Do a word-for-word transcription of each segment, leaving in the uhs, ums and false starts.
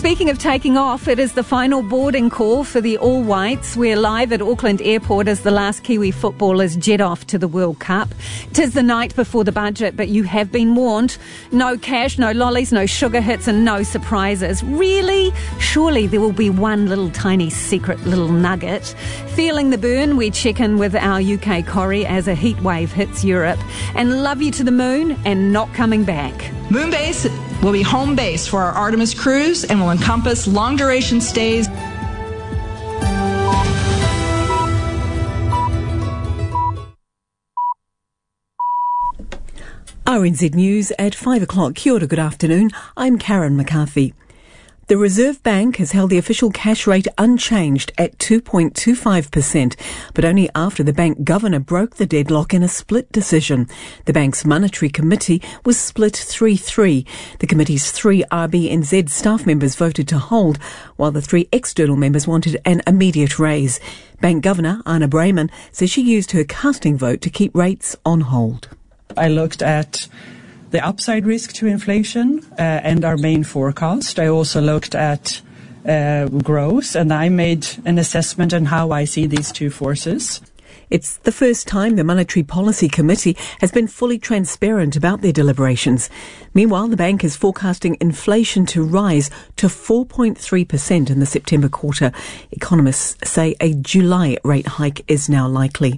Speaking of taking off, it is the final boarding call for the All Whites. We're live at Auckland Airport as the last Kiwi footballers jet off to the World Cup. 'Tis the night before the budget, but you have been warned. No cash, no lollies, no sugar hits and no surprises. Really? Surely there will be one little tiny secret little nugget. Feeling the burn, we check in with our U K Corrie as a heat wave hits Europe. And love you to the moon and not coming back. Moonbase will be home base for our Artemis cruise and will encompass long-duration stays. R N Z News at five o'clock. Kia ora, good afternoon. I'm Karen McCarthy. The Reserve Bank has held the official cash rate unchanged at two point two five percent, but only after the bank governor broke the deadlock in a split decision. The bank's monetary committee was split three three. The committee's three R B N Z staff members voted to hold, while the three external members wanted an immediate raise. Bank Governor Anna Breyman says she used her casting vote to keep rates on hold. I looked at the upside risk to inflation uh, and our main forecast. I also looked at uh, growth, and I made an assessment on how I see these two forces. It's the first time the Monetary Policy Committee has been fully transparent about their deliberations. Meanwhile, the bank is forecasting inflation to rise to four point three percent in the September quarter. Economists say a July rate hike is now likely.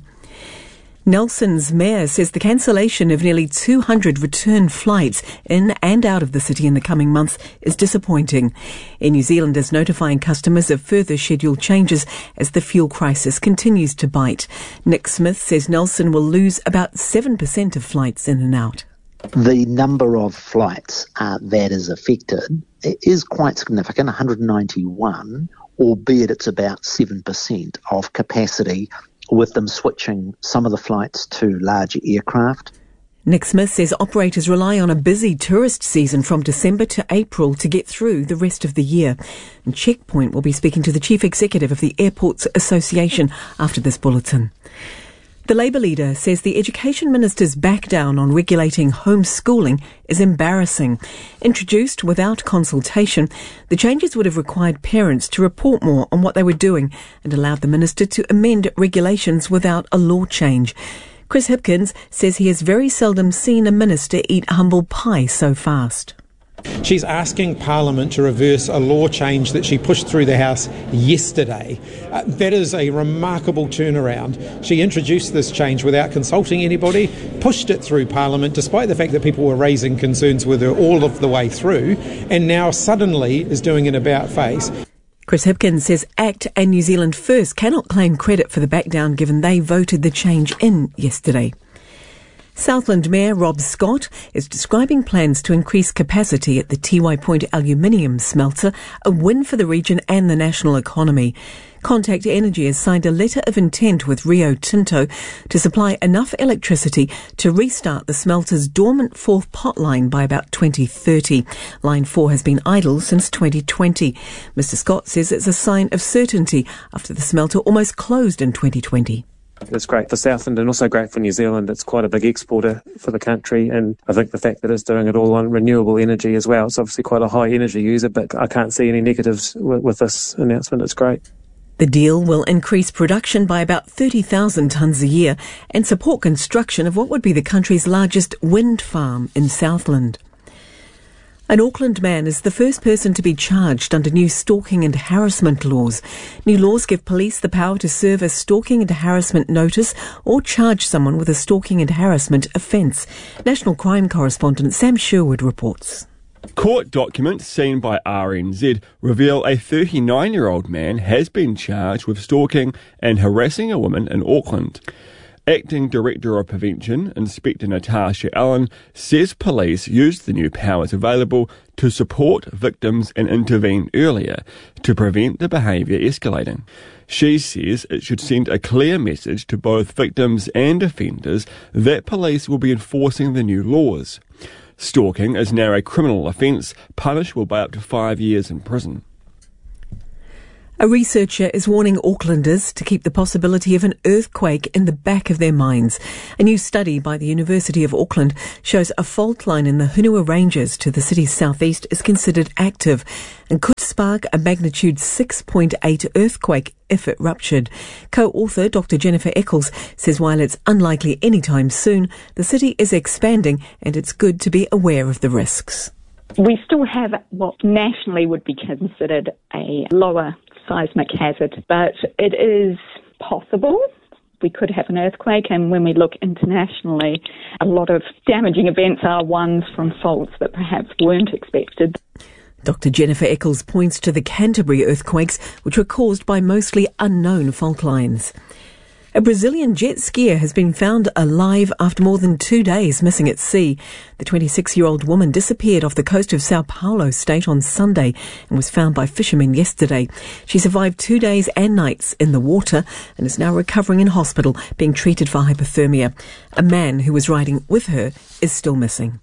Nelson's mayor says the cancellation of nearly two hundred return flights in and out of the city in the coming months is disappointing. Air New Zealand is notifying customers of further schedule changes as the fuel crisis continues to bite. Nick Smith says Nelson will lose about seven percent of flights in and out. The number of flights uh, that is affected is quite significant, one hundred ninety-one, albeit it's about seven percent of capacity, with them switching some of the flights to larger aircraft. Nick Smith says operators rely on a busy tourist season from December to April to get through the rest of the year. And Checkpoint will be speaking to the Chief Executive of the Airports Association after this bulletin. The Labour leader says the Education Minister's back down on regulating homeschooling is embarrassing. Introduced without consultation, the changes would have required parents to report more on what they were doing and allowed the minister to amend regulations without a law change. Chris Hipkins says he has very seldom seen a minister eat humble pie so fast. She's asking Parliament to reverse a law change that she pushed through the House yesterday. Uh, that is a remarkable turnaround. She introduced this change without consulting anybody, pushed it through Parliament despite the fact that people were raising concerns with her all of the way through, and now suddenly is doing an about-face. Chris Hipkins says ACT and New Zealand First cannot claim credit for the backdown given they voted the change in yesterday. Southland Mayor Rob Scott is describing plans to increase capacity at the Tiwai Point aluminium smelter, a win for the region and the national economy. Contact Energy has signed a letter of intent with Rio Tinto to supply enough electricity to restart the smelter's dormant fourth pot line by about twenty thirty. Line four has been idle since twenty twenty. Mister Scott says it's a sign of certainty after the smelter almost closed in twenty twenty. It's great for Southland and also great for New Zealand. It's quite a big exporter for the country, and I think the fact that it's doing it all on renewable energy as well, it's obviously quite a high energy user, but I can't see any negatives with, with this announcement. It's great. The deal will increase production by about thirty thousand tonnes a year and support construction of what would be the country's largest wind farm in Southland. An Auckland man is the first person to be charged under new stalking and harassment laws. New laws give police the power to serve a stalking and harassment notice or charge someone with a stalking and harassment offence. National crime correspondent Sam Sherwood reports. Court documents seen by R N Z reveal a thirty-nine-year-old man has been charged with stalking and harassing a woman in Auckland. Acting Director of Prevention, Inspector Natasha Allen, says police used the new powers available to support victims and intervene earlier to prevent the behaviour escalating. She says it should send a clear message to both victims and offenders that police will be enforcing the new laws. Stalking is now a criminal offence, punishable by up to five years in prison. A researcher is warning Aucklanders to keep the possibility of an earthquake in the back of their minds. A new study by the University of Auckland shows a fault line in the Hunua Ranges to the city's southeast is considered active and could spark a magnitude six point eight earthquake if it ruptured. Co-author Doctor Jennifer Eccles says while it's unlikely anytime soon, the city is expanding and it's good to be aware of the risks. We still have what nationally would be considered a lower seismic hazard, but it is possible we could have an earthquake, and when we look internationally, a lot of damaging events are ones from faults that perhaps weren't expected. Doctor Jennifer Eccles points to the Canterbury earthquakes, which were caused by mostly unknown fault lines. A Brazilian jet skier has been found alive after more than two days missing at sea. The twenty-six-year-old woman disappeared off the coast of Sao Paulo state on Sunday and was found by fishermen yesterday. She survived two days and nights in the water and is now recovering in hospital, being treated for hypothermia. A man who was riding with her is still missing.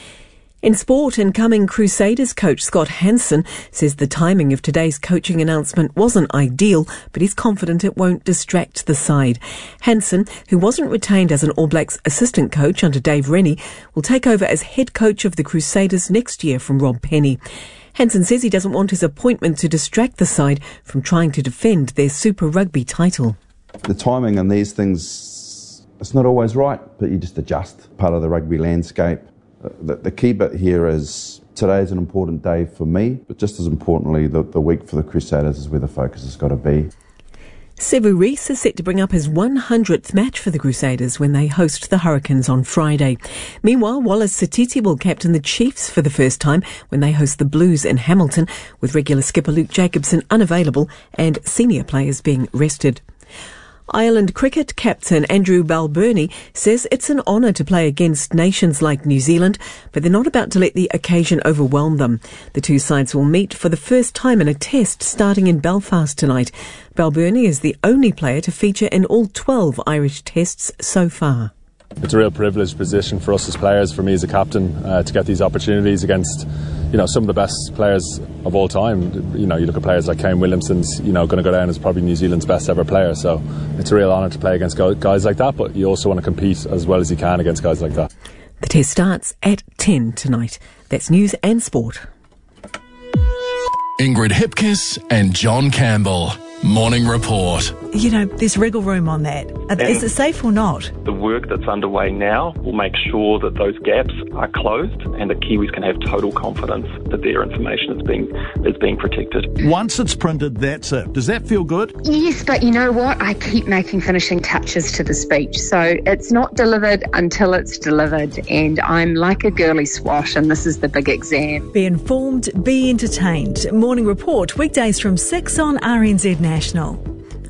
In sport, incoming Crusaders coach Scott Hansen says the timing of today's coaching announcement wasn't ideal, but he's confident it won't distract the side. Hansen, who wasn't retained as an All Blacks assistant coach under Dave Rennie, will take over as head coach of the Crusaders next year from Rob Penny. Hansen says he doesn't want his appointment to distract the side from trying to defend their Super Rugby title. The timing on these things, it's not always right, but you just adjust. Part of the rugby landscape. The, the key bit here is today is an important day for me, but just as importantly, the, the week for the Crusaders is where the focus has got to be. Sevu Reece is set to bring up his one hundredth match for the Crusaders when they host the Hurricanes on Friday. Meanwhile, Wallace Satiti will captain the Chiefs for the first time when they host the Blues in Hamilton, with regular skipper Luke Jacobson unavailable and senior players being rested. Ireland cricket captain Andrew Balbirnie says it's an honour to play against nations like New Zealand, but they're not about to let the occasion overwhelm them. The two sides will meet for the first time in a test starting in Belfast tonight. Balbirnie is the only player to feature in all twelve Irish tests so far. It's a real privileged position for us as players, for me as a captain, uh, to get these opportunities against, you know, some of the best players of all time. You know, you look at players like Kane Williamson's, you know, going to go down as probably New Zealand's best ever player. So it's a real honour to play against guys like that, but you also want to compete as well as you can against guys like that. The test starts at ten tonight. That's news and sport. Ingrid Hipkiss and John Campbell. Morning Report. You know, there's wriggle room on that. Is it safe or not? The work that's underway now will make sure that those gaps are closed and that Kiwis can have total confidence that their information is being is being protected. Once it's printed, that's it. Does that feel good? Yes, but you know what? I keep making finishing touches to the speech. So it's not delivered until it's delivered. And I'm like a girly swash, and this is the big exam. Be informed, be entertained. Morning Report, weekdays from six on R N Z National.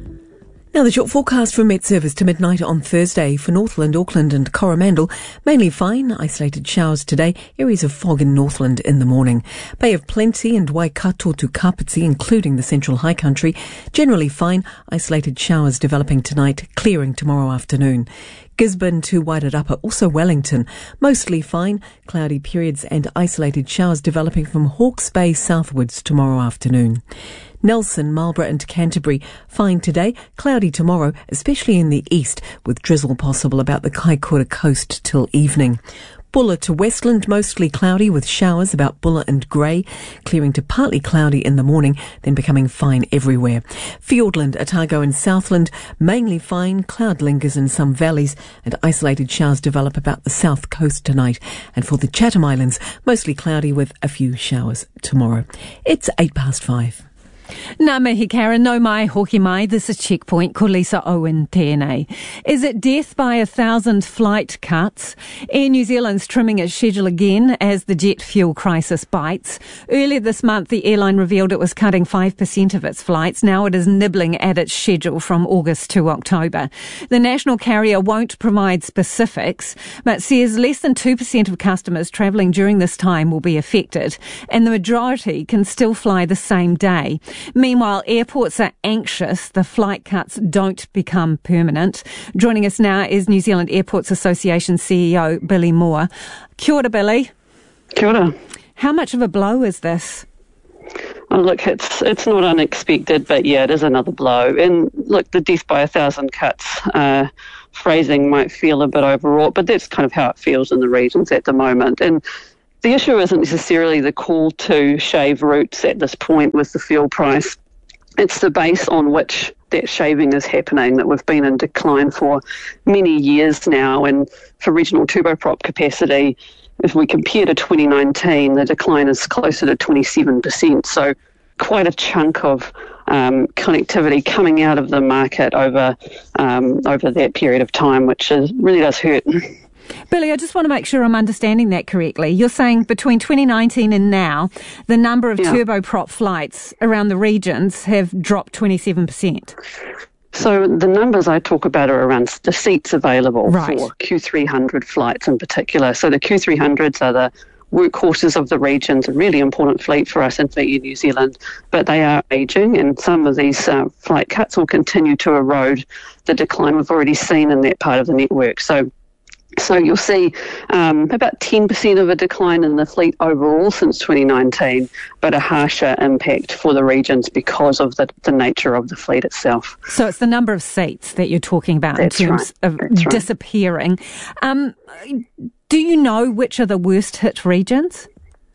Now the short forecast from Met Service to midnight on Thursday for Northland, Auckland and Coromandel. Mainly fine, isolated showers today, areas of fog in Northland in the morning. Bay of Plenty and Waikato to Kapiti, including the Central High Country. Generally fine, isolated showers developing tonight, clearing tomorrow afternoon. Gisborne to Wairarapa, also Wellington. Mostly fine, cloudy periods and isolated showers developing from Hawke's Bay southwards tomorrow afternoon. Nelson, Marlborough and Canterbury, fine today, cloudy tomorrow, especially in the east, with drizzle possible about the Kaikoura coast till evening. Bulla to Westland, mostly cloudy with showers about Bulla and Grey, clearing to partly cloudy in the morning, then becoming fine everywhere. Fiordland, Otago and Southland, mainly fine, cloud lingers in some valleys, and isolated showers develop about the south coast tonight. And for the Chatham Islands, mostly cloudy with a few showers tomorrow. It's eight past five. Nā mihi Karen, no mai hoki mai. This is Checkpoint, ko Lisa Owen tēnei. Is it death by a thousand flight cuts? Air New Zealand's trimming its schedule again as the jet fuel crisis bites. Earlier this month, the airline revealed it was cutting five percent of its flights. Now it is nibbling at its schedule from August to October. The national carrier won't provide specifics, but says less than two percent of customers travelling during this time will be affected, and the majority can still fly the same day. Meanwhile, airports are anxious the flight cuts don't become permanent. Joining us now is New Zealand Airports Association C E O Billy Moore. Kia ora, Billy. Kia ora. How much of a blow is this? Oh, look, it's it's not unexpected, but yeah, it is another blow. And look, the death by a thousand cuts uh, phrasing might feel a bit overwrought, but that's kind of how it feels in the regions at the moment. And the issue isn't necessarily the call to shave routes at this point with the fuel price. It's the base on which that shaving is happening, that we've been in decline for many years now. And for regional turboprop capacity, if we compare to twenty nineteen, the decline is closer to twenty-seven percent. So quite a chunk of um, connectivity coming out of the market over um, over that period of time, which is, really does hurt. Billy, I just want to make sure I'm understanding that correctly. You're saying between twenty nineteen and now, the number of yeah. turboprop flights around the regions have dropped twenty-seven percent. So the numbers I talk about are around the seats available right. for Q three hundred flights in particular. So the Q three hundreds are the workhorses of the regions, a really important fleet for us and for Air New Zealand, but they are ageing, and some of these uh, flight cuts will continue to erode the decline we've already seen in that part of the network. So So you'll see um, about ten percent of a decline in the fleet overall since twenty nineteen, but a harsher impact for the regions because of the, the nature of the fleet itself. So it's the number of seats that you're talking about That's in terms right. of That's right. disappearing. Um, do you know which are the worst hit regions?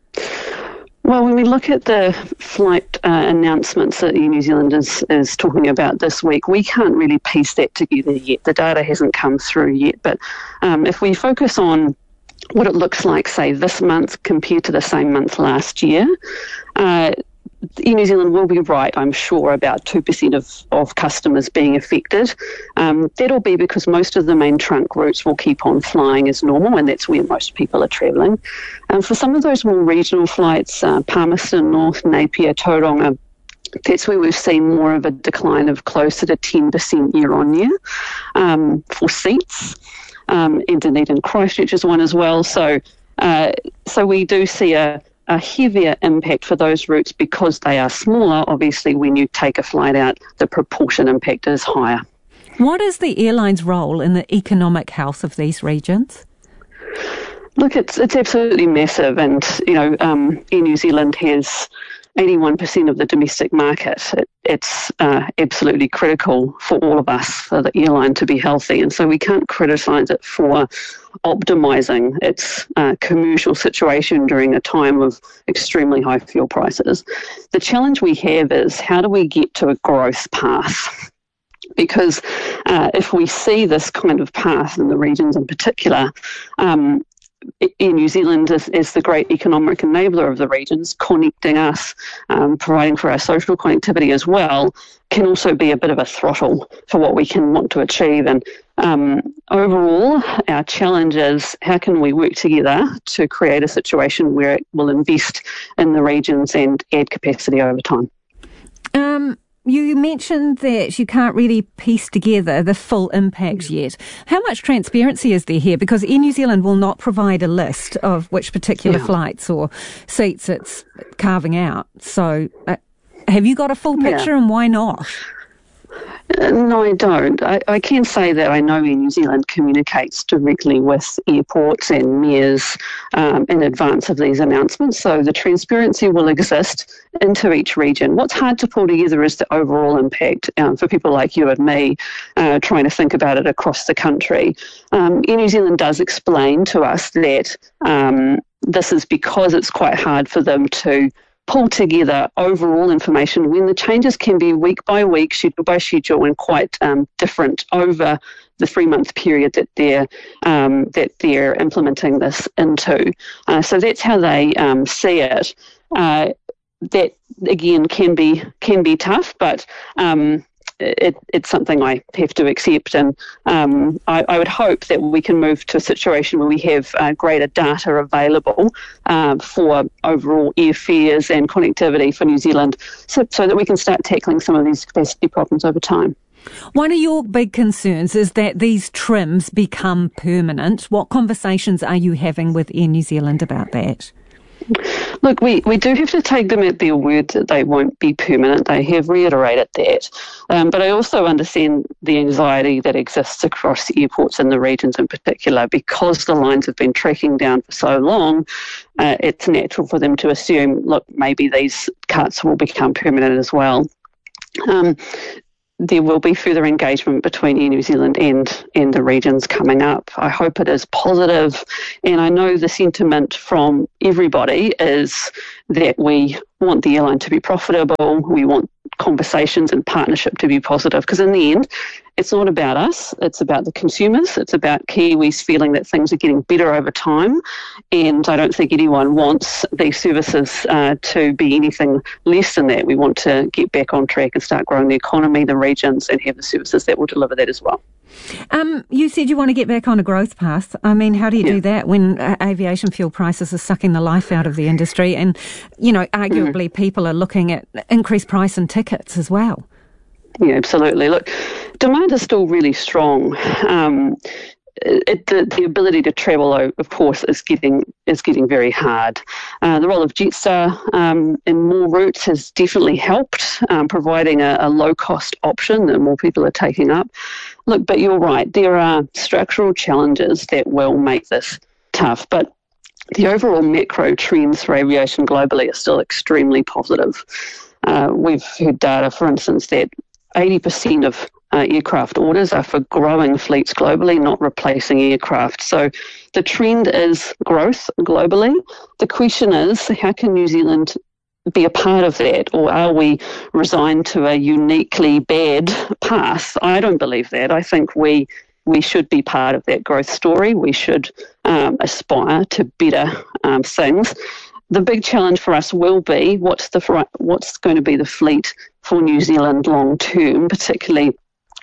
Well, when we look at the flight uh, announcements that Air New Zealand is, is talking about this week, we can't really piece that together yet. The data hasn't come through yet. But um, if we focus on what it looks like, say, this month compared to the same month last year, uh, Air New Zealand will be right, I'm sure, about two percent of, of customers being affected. Um, that'll be because most of the main trunk routes will keep on flying as normal, and that's where most people are travelling. And for some of those more regional flights, uh, Palmerston North, Napier, Tauranga, that's where we've seen more of a decline of closer to ten percent year on year um, for seats. Um, and Dunedin Christchurch is one as well. So, uh, so we do see a a heavier impact for those routes because they are smaller. Obviously, when you take a flight out, the proportion impact is higher. What is the airline's role in the economic health of these regions? Look, it's it's absolutely massive, and you know, um, Air New Zealand has eighty-one percent of the domestic market. It, it's uh, absolutely critical for all of us, for the airline to be healthy, and so we can't criticise it for optimising its uh, commercial situation during a time of extremely high fuel prices. The challenge we have is how do we get to a growth path? Because uh, if we see this kind of path in the regions in particular, um, in New Zealand is, is the great economic enabler of the regions, connecting us, um, providing for our social connectivity as well, can also be a bit of a throttle for what we can want to achieve. And um, overall, our challenge is how can we work together to create a situation where it will invest in the regions and add capacity over time. Um. You mentioned that you can't really piece together the full impact yet. How much transparency is there here? Because Air New Zealand will not provide a list of which particular yeah. flights or seats it's carving out. So uh, have you got a full picture yeah. and why not? Uh, no, I don't. I, I can say that I know Air New Zealand communicates directly with airports and mayors um, in advance of these announcements, so the transparency will exist into each region. What's hard to pull together is the overall impact um, for people like you and me uh, trying to think about it across the country. Um, Air New Zealand does explain to us that um, this is because it's quite hard for them to pull together overall information when the changes can be week by week, schedule by schedule, and quite um, different over the three-month period that they're um, that they're implementing this into. Uh, so that's how they um, see it. Uh, that again can be can be tough, but um, It, it's something I have to accept, and um, I, I would hope that we can move to a situation where we have uh, greater data available uh, for overall airfares and connectivity for New Zealand, so, so that we can start tackling some of these capacity problems over time. One of your big concerns is that these trims become permanent. What conversations are you having with Air New Zealand about that? Look, we, we do have to take them at their word that they won't be permanent. They have reiterated that. Um, but I also understand the anxiety that exists across airports in the regions in particular. Because the lines have been tracking down for so long, uh, it's natural for them to assume, look, maybe these cuts will become permanent as well. Um, there will be further engagement between Air New Zealand and, and the regions coming up. I hope it is positive, and I know the sentiment from everybody is that we want the airline to be profitable, we want conversations and partnership to be positive, because in the end, it's not about us, it's about the consumers, it's about Kiwis feeling that things are getting better over time, and I don't think anyone wants these services uh, to be anything less than that. We want to get back on track and start growing the economy, the regions, and have the services that will deliver that as well. Um, you said you want to get back on a growth path. I mean, how do you yeah. do that when uh, aviation fuel prices are sucking the life out of the industry and, you know, arguably mm. people are looking at increased price in tickets as well? Yeah, absolutely. Look, demand is still really strong. Um, it, the, the ability to travel, of course, is getting is getting very hard. Uh, the role of Jetstar um, in more routes has definitely helped, um, providing a, a low-cost option that more people are taking up. Look, but you're right, there are structural challenges that will make this tough, but the overall macro trends for aviation globally are still extremely positive. Uh, we've heard data, for instance, that eighty percent of uh, aircraft orders are for growing fleets globally, not replacing aircraft. So the trend is growth globally. The question is, how can New Zealand be a part of that, or are we resigned to a uniquely bad path? I don't believe that. I think we we should be part of that growth story. We should um, aspire to better um, things. The big challenge for us will be what's the what's going to be the fleet for New Zealand long term, particularly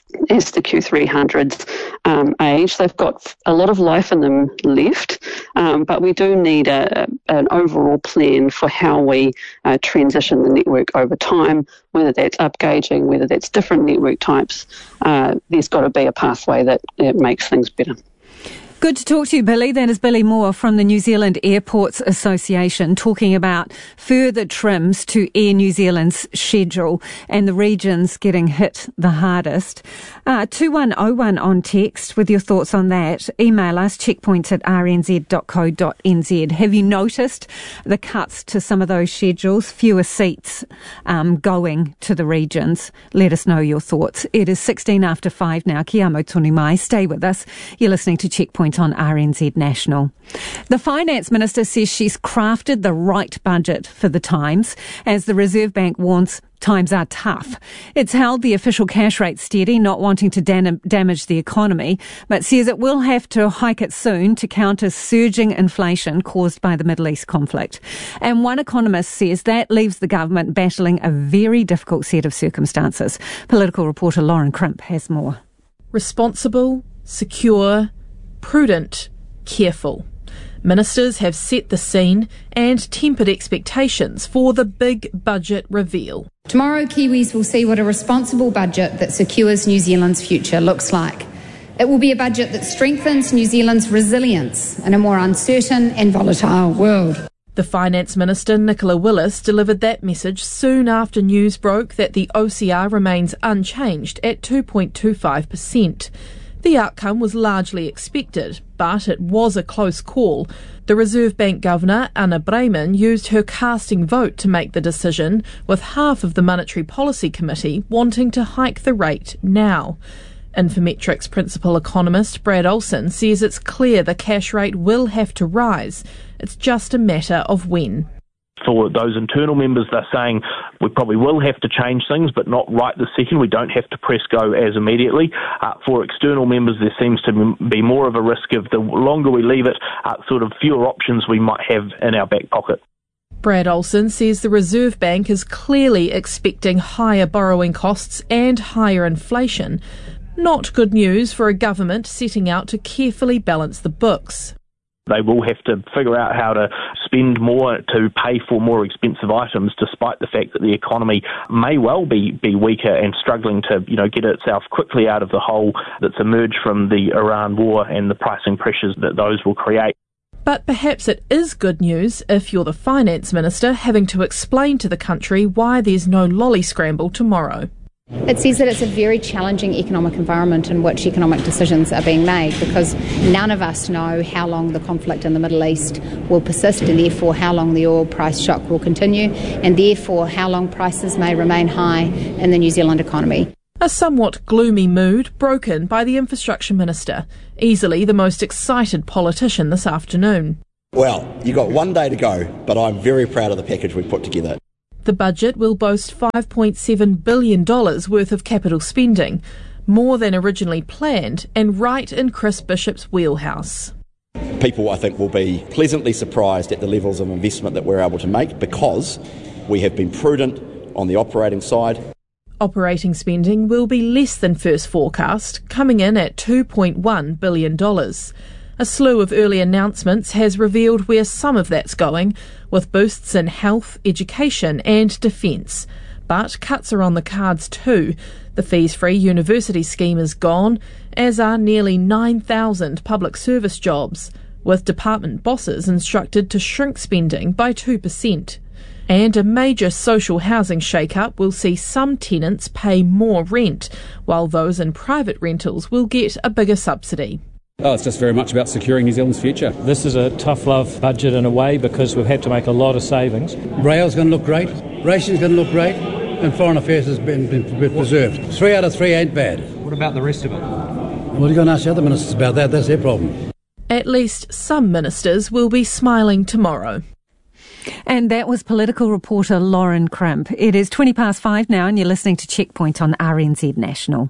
as the Q three hundreds um, age. They've got a lot of life in them left, um, but we do need a, an overall plan for how we uh, transition the network over time, whether that's upgauging, whether that's different network types. Uh, there's got to be a pathway that it makes things better. Good to talk to you, Billy. That is Billy Moore from the New Zealand Airports Association talking about further trims to Air New Zealand's schedule and the regions getting hit the hardest. Uh, two one oh one on text with your thoughts on that. Email us, checkpoints at r n z dot co dot n z. Have you noticed the cuts to some of those schedules? Fewer seats um, going to the regions. Let us know your thoughts. It is sixteen after five now. Kia amo tonu mai. Stay with us. You're listening to Checkpoint on R N Z National. The Finance Minister says she's crafted the right budget for the times, as the Reserve Bank warns times are tough. It's held the official cash rate steady, not wanting to dam- damage the economy, but says it will have to hike it soon to counter surging inflation caused by the Middle East conflict. And one economist says that leaves the government battling a very difficult set of circumstances. Political reporter Lauren Crimp has more. Responsible, secure, prudent, careful. Ministers have set the scene and tempered expectations for the big budget reveal. Tomorrow, Kiwis will see what a responsible budget that secures New Zealand's future looks like. It will be a budget that strengthens New Zealand's resilience in a more uncertain and volatile world. The Finance Minister, Nicola Willis, delivered that message soon after news broke that the O C R remains unchanged at two point two five percent. The outcome was largely expected, but it was a close call. The Reserve Bank Governor, Anna Breyman, used her casting vote to make the decision, with half of the Monetary Policy Committee wanting to hike the rate now. Infometrics principal economist Brad Olsen says it's clear the cash rate will have to rise. It's just a matter of when. For those internal members, they're saying we probably will have to change things, but not right this second. We don't have to press go as immediately. Uh, for external members, there seems to be more of a risk of the longer we leave it, uh, sort of fewer options we might have in our back pocket. Brad Olsen says the Reserve Bank is clearly expecting higher borrowing costs and higher inflation. Not good news for a government setting out to carefully balance the books. They will have to figure out how to spend more to pay for more expensive items, despite the fact that the economy may well be, be weaker and struggling to, you know, get itself quickly out of the hole that's emerged from the Iran war and the pricing pressures that those will create. But perhaps it is good news if you're the Finance Minister having to explain to the country why there's no lolly scramble tomorrow. It says that it's a very challenging economic environment in which economic decisions are being made, because none of us know how long the conflict in the Middle East will persist, and therefore how long the oil price shock will continue, and therefore how long prices may remain high in the New Zealand economy. A somewhat gloomy mood broken by the Infrastructure Minister, easily the most excited politician this afternoon. Well, you've got one day to go, but I'm very proud of the package we've put together. The budget will boast five point seven billion dollars worth of capital spending, more than originally planned and right in Chris Bishop's wheelhouse. People, I think, will be pleasantly surprised at the levels of investment that we're able to make because we have been prudent on the operating side. Operating spending will be less than first forecast, coming in at two point one billion dollars. A slew of early announcements has revealed where some of that's going, with boosts in health, education and defence. But cuts are on the cards too. The fees-free university scheme is gone, as are nearly nine thousand public service jobs, with department bosses instructed to shrink spending by two percent. And a major social housing shake-up will see some tenants pay more rent, while those in private rentals will get a bigger subsidy. Oh, it's just very much about securing New Zealand's future. This is a tough love budget in a way because we've had to make a lot of savings. Rail's going to look great, ration's going to look great, and foreign affairs has been, been, been preserved. Three out of three ain't bad. What about the rest of it? Well, you're going to ask the other ministers about that, that's their problem. At least some ministers will be smiling tomorrow. And that was political reporter Lauren Crimp. It is twenty past five now and you're listening to Checkpoint on R N Z National.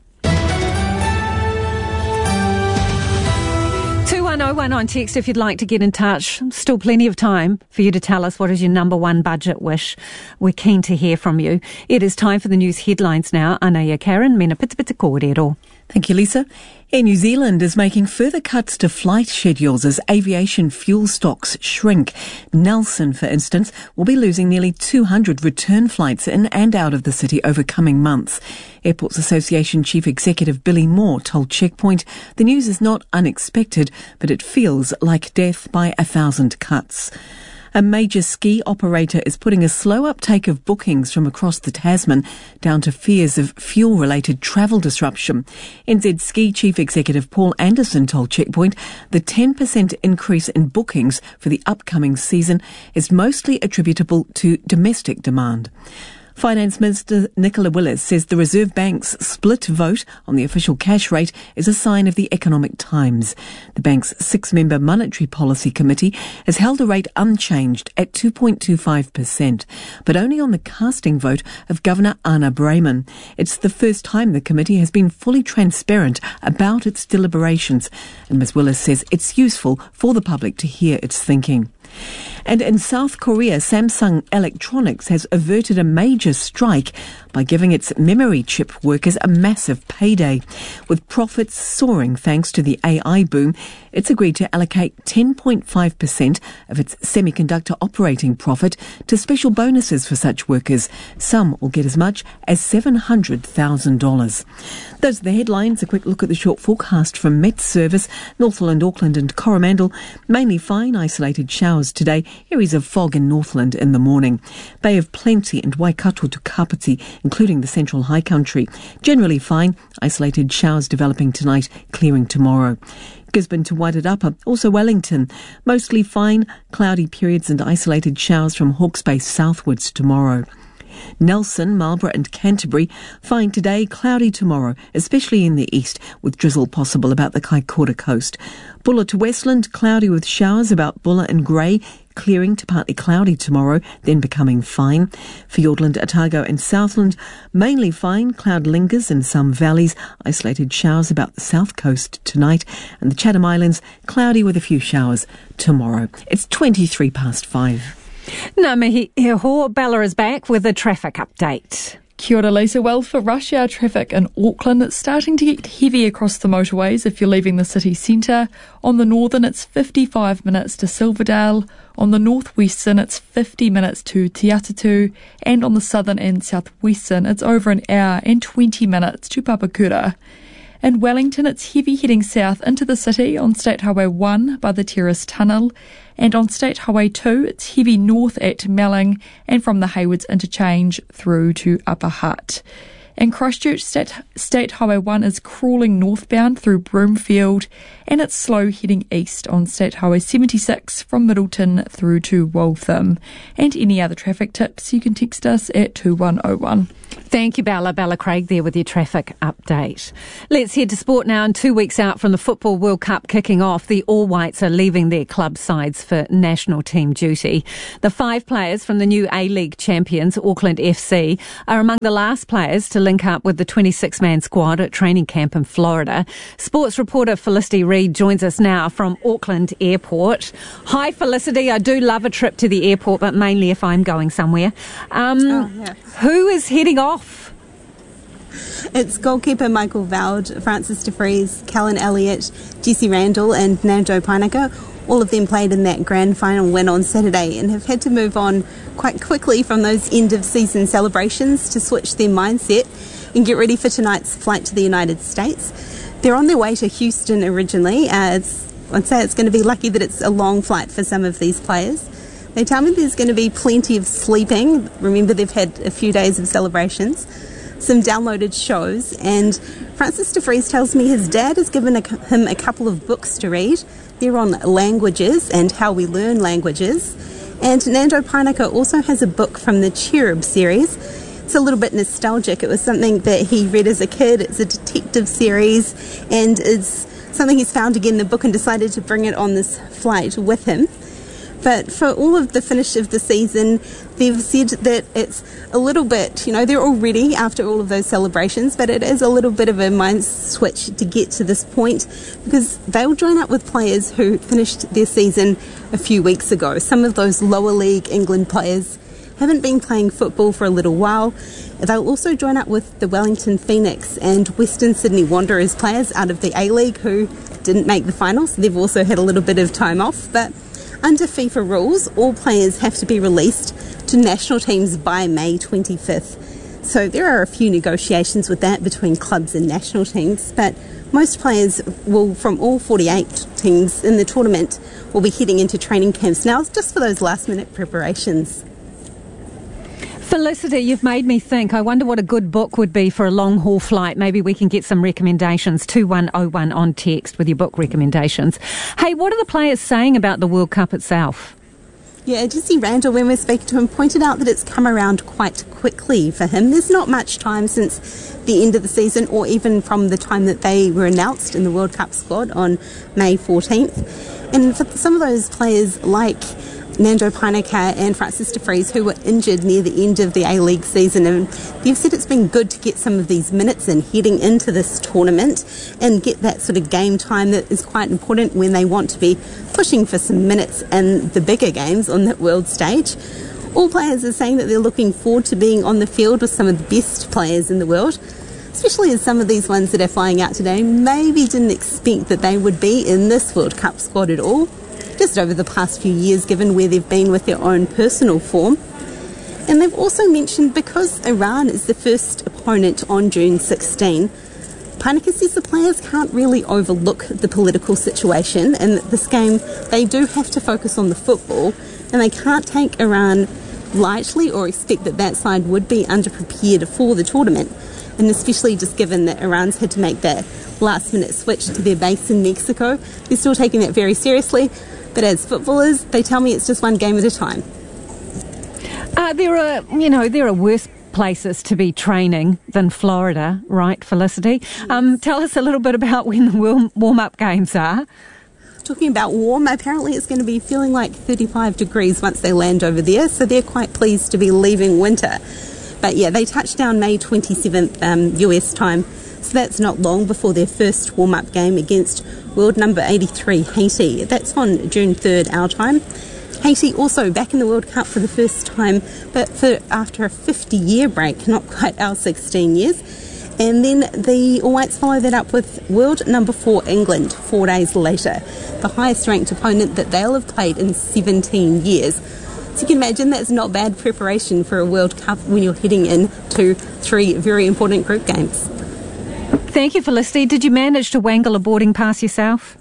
two one oh one on text if you'd like to get in touch. Still plenty of time for you to tell us what is your number one budget wish. We're keen to hear from you. It is time for the news headlines now. Anaya Karen, mena pita pita kōrero. Thank you, Lisa. Air New Zealand is making further cuts to flight schedules as aviation fuel stocks shrink. Nelson, for instance, will be losing nearly two hundred return flights in and out of the city over coming months. Airports Association Chief Executive Billy Moore told Checkpoint the news is not unexpected, but it feels like death by a thousand cuts. A major ski operator is putting a slow uptake of bookings from across the Tasman down to fears of fuel-related travel disruption. N Z Ski Chief Executive Paul Anderson told Checkpoint the ten percent increase in bookings for the upcoming season is mostly attributable to domestic demand. Finance Minister Nicola Willis says the Reserve Bank's split vote on the official cash rate is a sign of the economic times. The bank's six-member Monetary Policy Committee has held a rate unchanged at two point two five percent, but only on the casting vote of Governor Anna Brayman. It's the first time the committee has been fully transparent about its deliberations, and Miz Willis says it's useful for the public to hear its thinking. And in South Korea, Samsung Electronics has averted a major strike by giving its memory chip workers a massive payday. With profits soaring thanks to the A I boom, it's agreed to allocate ten point five percent of its semiconductor operating profit to special bonuses for such workers. Some will get as much as seven hundred thousand dollars. Those are the headlines. A quick look at the short forecast from Met Service. Northland, Auckland and Coromandel, mainly fine isolated showers today. Areas of fog in Northland in the morning. Bay of Plenty and Waikato to Kapiti, including the central high country. Generally fine, isolated showers developing tonight, clearing tomorrow. Gisborne to Wairarapa, also Wellington. Mostly fine, cloudy periods and isolated showers from Hawke's Bay southwards tomorrow. Nelson, Marlborough and Canterbury, fine today, cloudy tomorrow, especially in the east, with drizzle possible about the Kaikoura coast. Bulla to Westland, cloudy with showers about Bulla and Grey, clearing to partly cloudy tomorrow, then becoming fine. Fiordland, Otago and Southland, mainly fine, cloud lingers in some valleys, isolated showers about the south coast tonight, and the Chatham Islands, cloudy with a few showers tomorrow. It's twenty-three past five. Ngā mihi e ho, Bella is back with a traffic update. Kia ora, Lisa. Well, for rush hour traffic in Auckland, it's starting to get heavy across the motorways if you're leaving the city centre. On the northern, it's fifty-five minutes to Silverdale. On the northwestern, it's fifty minutes to Te Atatu. And on the southern and southwestern, it's over an hour and twenty minutes to Papakura. In Wellington, it's heavy heading south into the city on State Highway one by the Terrace Tunnel. And on State Highway two, it's heavy north at Melling and from the Haywoods interchange through to Upper Hutt. In Christchurch, State, State Highway one is crawling northbound through Broomfield, and it's slow heading east on State Highway seventy-six from Middleton through to Waltham. And any other traffic tips, you can text us at two one oh one. Thank you, Bella. Bella Craig there with your traffic update. Let's head to sport now. And two weeks out from the Football World Cup kicking off, the All Whites are leaving their club sides for national team duty. The five players from the new A-League champions, Auckland F C, are among the last players to link up with the twenty-six man squad at training camp in Florida. Sports reporter Felicity Reid joins us now from Auckland Airport. Hi, Felicity. I do love a trip to the airport, but mainly if I'm going somewhere. Um, oh, yeah. Who is heading off? It's goalkeeper Michael Veld, Francis de Vries, Callan Elliott, Jesse Randall and Nando Painaka. All of them played in that grand final win on Saturday and have had to move on quite quickly from those end-of-season celebrations to switch their mindset and get ready for tonight's flight to the United States. They're on their way to Houston originally. Uh, it's, I'd say it's going to be lucky that it's a long flight for some of these players. They tell me there's going to be plenty of sleeping. Remember, they've had a few days of celebrations. Some downloaded shows, and Francis de Vries tells me his dad has given a, him a couple of books to read. They're on languages and how we learn languages. And Nando Painaka also has a book from the Cherub series. It's a little bit nostalgic. It was something that he read as a kid. It's a detective series, and it's something he's found again in the book and decided to bring it on this flight with him. But for all of the finish of the season, they've said that it's a little bit, you know, they're all ready after all of those celebrations, but it is a little bit of a mind switch to get to this point because they'll join up with players who finished their season a few weeks ago. Some of those lower league England players haven't been playing football for a little while. They'll also join up with the Wellington Phoenix and Western Sydney Wanderers players out of the A-League who didn't make the finals. They've also had a little bit of time off, but under FIFA rules, all players have to be released to national teams by May twenty-fifth. So there are a few negotiations with that between clubs and national teams, but most players will, from all forty-eight teams in the tournament, will be heading into training camps now just for those last minute preparations. Felicity, you've made me think. I wonder what a good book would be for a long-haul flight. Maybe we can get some recommendations. two one oh one on text with your book recommendations. Hey, what are the players saying about the World Cup itself? Yeah, Jesse Randall, when we were speaking to him, pointed out that it's come around quite quickly for him. There's not much time since the end of the season or even from the time that they were announced in the World Cup squad on May fourteenth. And for some of those players like Nando Painaka and Francis de Vries, who were injured near the end of the A-League season, and they've said it's been good to get some of these minutes in heading into this tournament and get that sort of game time that is quite important when they want to be pushing for some minutes in the bigger games on that world stage. All players are saying that they're looking forward to being on the field with some of the best players in the world, especially as some of these ones that are flying out today maybe didn't expect that they would be in this World Cup squad at all, just over the past few years, given where they've been with their own personal form. And they've also mentioned because Iran is the first opponent on June sixteenth, Painaka says the players can't really overlook the political situation and that this game, they do have to focus on the football and they can't take Iran lightly or expect that that side would be underprepared for the tournament. And especially just given that Iran's had to make that last minute switch to their base in Mexico, they're still taking that very seriously. But as footballers, they tell me it's just one game at a time. Uh, there are, you know, there are worse places to be training than Florida, right, Felicity? Yes. Um, tell us a little bit about when the warm-up games are. Talking about warm, apparently it's going to be feeling like thirty-five degrees once they land over there, so they're quite pleased to be leaving winter. But yeah, they touch down May twenty-seventh um, U S time, so that's not long before their first warm-up game against world number eighty-three, Haiti. That's on June third, our time. Haiti also back in the World Cup for the first time, but for after a fifty-year break, not quite our sixteen years. And then the All Whites follow that up with world number four, England, four days later, the highest-ranked opponent that they'll have played in seventeen years. So you can imagine that's not bad preparation for a World Cup when you're heading into three very important group games. Thank you, Felicity. Did you manage to wangle a boarding pass yourself?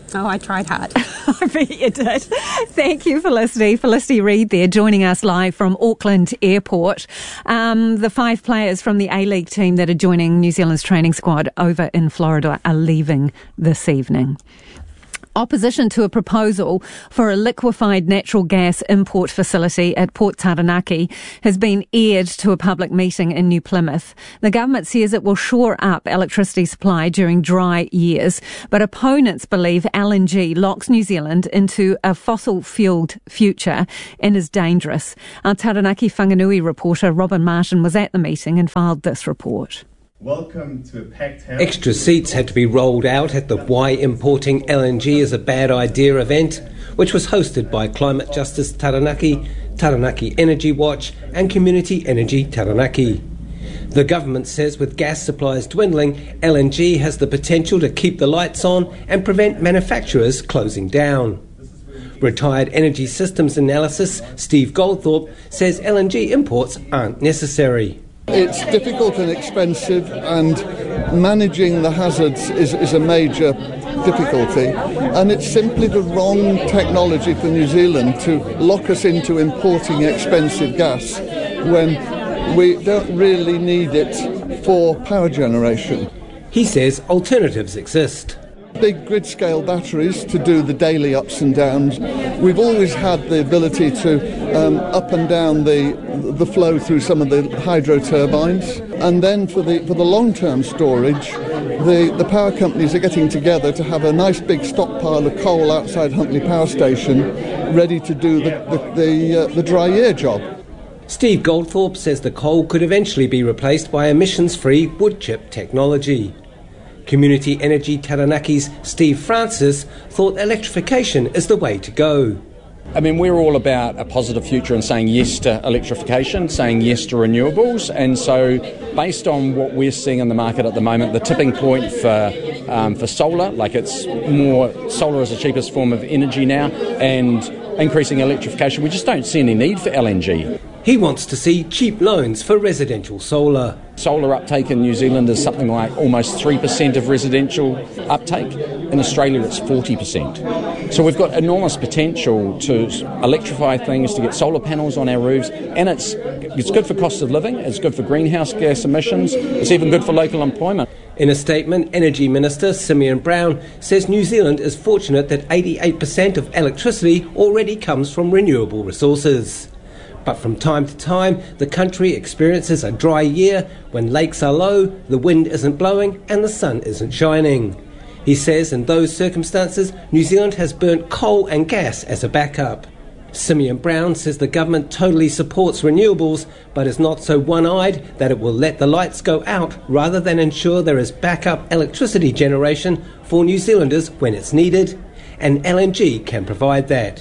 Oh, I tried hard. I bet you did. Thank you, Felicity. Felicity Reid there, joining us live from Auckland Airport. Um, the five players from the A-League team that are joining New Zealand's training squad over in Florida are leaving this evening. Opposition to a proposal for a liquefied natural gas import facility at Port Taranaki has been aired to a public meeting in New Plymouth. The government says it will shore up electricity supply during dry years, but opponents believe L N G locks New Zealand into a fossil-fuelled future and is dangerous. Our Taranaki Whanganui reporter Robin Martin was at the meeting and filed this report. Welcome to a packed house. Extra seats had to be rolled out at the Why Importing L N G is a Bad Idea event, which was hosted by Climate Justice Taranaki, Taranaki Energy Watch and Community Energy Taranaki. The government says with gas supplies dwindling, L N G has the potential to keep the lights on and prevent manufacturers closing down. Retired Energy Systems Analysis Steve Goldthorpe says L N G imports aren't necessary. It's difficult and expensive, and managing the hazards is, is a major difficulty, and it's simply the wrong technology for New Zealand to lock us into importing expensive gas when we don't really need it for power generation. He says alternatives exist. Big grid-scale batteries to do the daily ups and downs. We've always had the ability to um, up and down the the flow through some of the hydro turbines, and then for the for the long-term storage, the, the power companies are getting together to have a nice big stockpile of coal outside Huntly Power Station, ready to do the the the, uh, the dry year job. Steve Goldthorpe says the coal could eventually be replaced by emissions-free wood chip technology. Community Energy Taranaki's Steve Francis thought electrification is the way to go. I mean, we're all about a positive future and saying yes to electrification, saying yes to renewables, and so based on what we're seeing in the market at the moment, the tipping point for um, for solar, like it's more, solar is the cheapest form of energy now, and increasing electrification, we just don't see any need for L N G. He wants to see cheap loans for residential solar. Solar uptake in New Zealand is something like almost three percent of residential uptake. In Australia, it's forty percent. So we've got enormous potential to electrify things, to get solar panels on our roofs, and it's it's good for cost of living, it's good for greenhouse gas emissions, it's even good for local employment. In a statement, Energy Minister Simeon Brown says New Zealand is fortunate that eighty-eight percent of electricity already comes from renewable resources. But from time to time, the country experiences a dry year when lakes are low, the wind isn't blowing and the sun isn't shining. He says in those circumstances, New Zealand has burnt coal and gas as a backup. Simeon Brown says the government totally supports renewables, but is not so one-eyed that it will let the lights go out rather than ensure there is backup electricity generation for New Zealanders when it's needed, and L N G can provide that.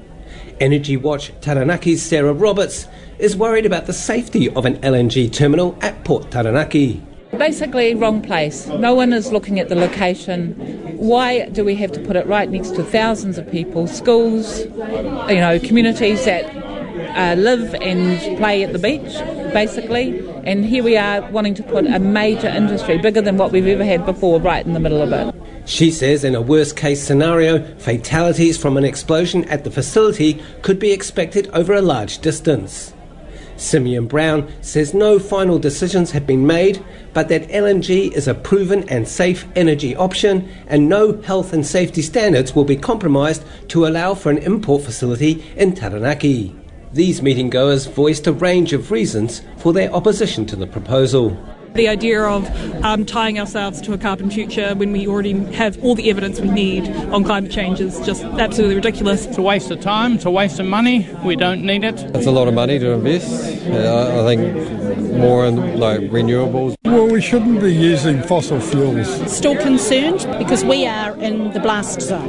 Energy Watch Taranaki's Sarah Roberts is worried about the safety of an L N G terminal at Port Taranaki. Basically, wrong place. No one is looking at the location. Why do we have to put it right next to thousands of people, schools, you know, communities that uh, live and play at the beach, basically? And here we are wanting to put a major industry, bigger than what we've ever had before, right in the middle of it. She says in a worst-case scenario, fatalities from an explosion at the facility could be expected over a large distance. Simeon Brown says no final decisions have been made, but that L N G is a proven and safe energy option and no health and safety standards will be compromised to allow for an import facility in Taranaki. These meeting-goers voiced a range of reasons for their opposition to the proposal. The idea of um, tying ourselves to a carbon future when we already have all the evidence we need on climate change is just absolutely ridiculous. It's a waste of time, it's a waste of money, we don't need it. It's a lot of money to invest. Uh, I think more in like renewables. Well, we shouldn't be using fossil fuels. Still concerned because we are in the blast zone.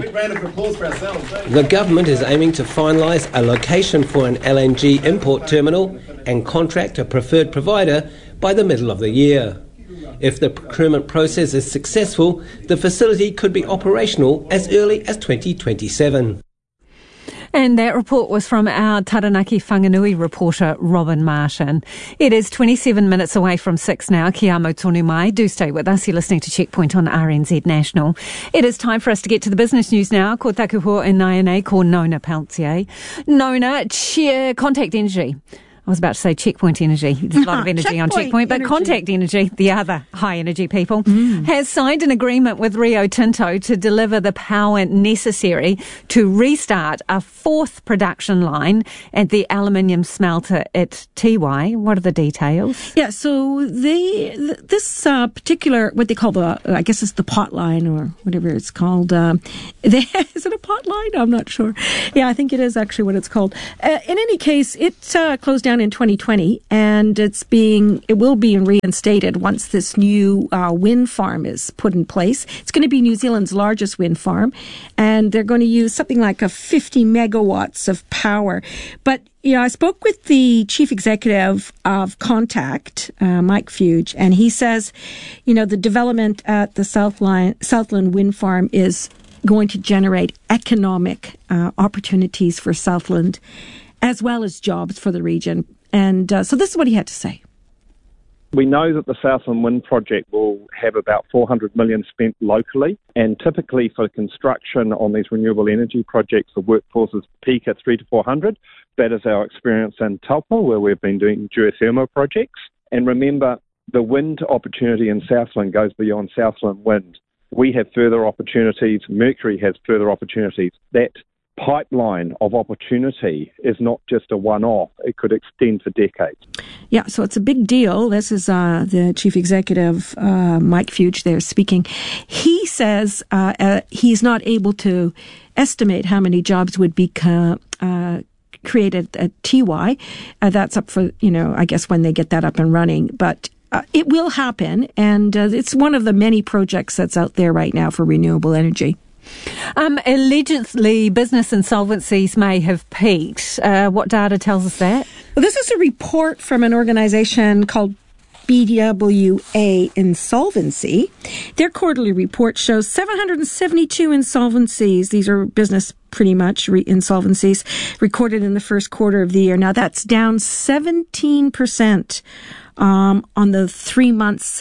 The government is aiming to finalise a location for an L N G import terminal and contract a preferred provider by the middle of the year. If the procurement process is successful, the facility could be operational as early as twenty twenty-seven. And that report was from our Taranaki Whanganui reporter, Robin Martin. It is twenty-seven minutes away from six now. Kia amo tonu mai. Do stay with us. You're listening to Checkpoint on R N Z National. It is time for us to get to the business news now. Ko taku hoa e Naianei, ko Nona Peltier. Nona, cheer, Contact Energy. I was about to say Checkpoint Energy. There's a lot of energy Checkpoint on Checkpoint, but energy. Contact Energy, the other high energy people, mm. has signed an agreement with Rio Tinto to deliver the power necessary to restart a fourth production line at the aluminium smelter at Tiwai. What are the details? Yeah, so they th- this uh, particular, what they call the, I guess it's the pot line or whatever it's called. Uh, they, is it a pot line? I'm not sure. Yeah, I think it is actually what it's called. Uh, in any case, it uh, closed down in twenty twenty, and it's being it will be reinstated once this new uh, wind farm is put in place. It's going to be New Zealand's largest wind farm, and they're going to use something like a fifty megawatts of power. But you know, I spoke with the chief executive of Contact, uh, Mike Fuge, and he says, you know, the development at the Southline, Southland wind farm is going to generate economic uh, opportunities for Southland, as well as jobs for the region. And uh, so this is what he had to say. We know that the Southland Wind Project will have about four hundred million dollars spent locally, and typically for construction on these renewable energy projects, the workforces peak at three to four hundred. That is our experience in Taupo, where we've been doing geothermal projects. And remember, the wind opportunity in Southland goes beyond Southland Wind. We have further opportunities. Mercury has further opportunities. That pipeline of opportunity is not just a one-off. It could extend for decades. Yeah, so it's a big deal. This is uh, the chief executive, uh, Mike Fuge, there speaking. He says uh, uh, he's not able to estimate how many jobs would be uh, uh, created at T Y. Uh, that's up for, you know, I guess when they get that up and running. But uh, it will happen, and uh, it's one of the many projects that's out there right now for renewable energy. Um, allegedly, business insolvencies may have peaked. Uh, what data tells us that? Well, this is a report from an organization called B W A Insolvency. Their quarterly report shows seven hundred seventy-two insolvencies. These are business, pretty much, re- insolvencies recorded in the first quarter of the year. Now, that's down seventeen percent um, on the three months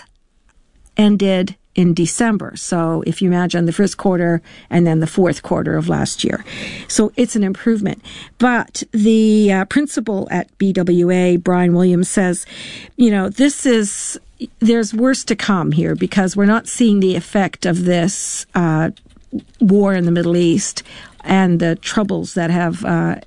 ended in December. So if you imagine the first quarter and then the fourth quarter of last year. So it's an improvement. But the uh, principal at B W A, Brian Williams, says, you know, this is, there's worse to come here because we're not seeing the effect of this uh, war in the Middle East and the troubles that have uh,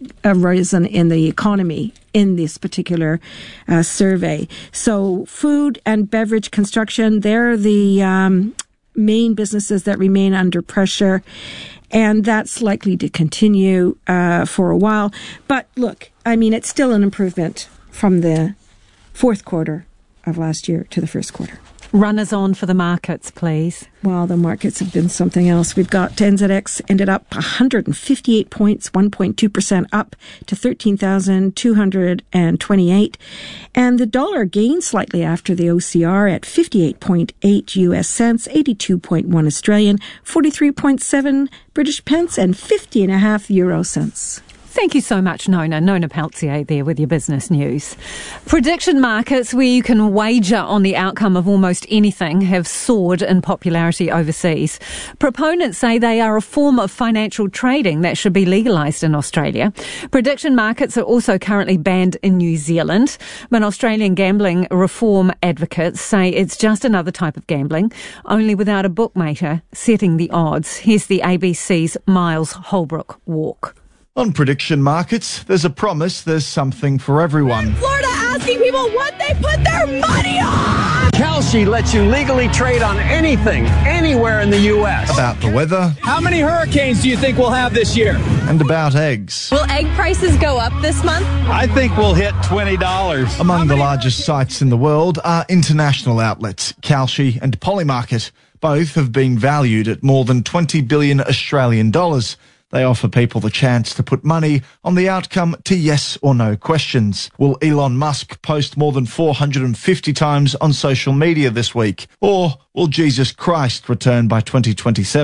arisen in the economy in this particular uh, survey. So food and beverage construction, they're the um, main businesses that remain under pressure, and that's likely to continue uh, for a while. But look, I mean, it's still an improvement from the fourth quarter of last year to the first quarter. Runners on for the markets, please. Well, the markets have been something else. We've got N Z X ended up one hundred fifty-eight points, one point two percent up to thirteen thousand two hundred twenty-eight. And the dollar gained slightly after the O C R at fifty-eight point eight U S cents, eighty-two point one Australian, forty-three point seven British pence, and fifty and a half euro cents. Thank you so much, Nona. Nona Peltier there with your business news. Prediction markets, where you can wager on the outcome of almost anything, have soared in popularity overseas. Proponents say they are a form of financial trading that should be legalised in Australia. Prediction markets are also currently banned in New Zealand, but Australian gambling reform advocates say it's just another type of gambling, only without a bookmaker setting the odds. Here's the A B C's Miles Holbrook Walk. On prediction markets, there's a promise there's something for everyone. Florida asking people what they put their money on! Kalshi lets you legally trade on anything, anywhere in the U S. About the weather. How many hurricanes do you think we'll have this year? And about eggs. Will egg prices go up this month? I think we'll hit twenty dollars. Among the largest sites in the world are international outlets, Kalshi and Polymarket. Both have been valued at more than twenty billion Australian dollars. They offer people the chance to put money on the outcome to yes or no questions. Will Elon Musk post more than four hundred fifty times on social media this week? Or will Jesus Christ return by twenty twenty-seven?